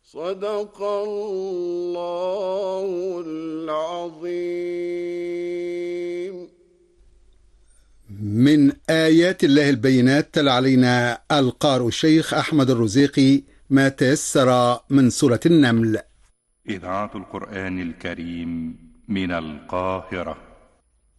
صدق الله العظيم. من آيات الله البينات تلا علينا القارئ الشيخ أحمد الرزيقي ما تيسر من سورة النمل. إذاعة القرآن الكريم من القاهرة.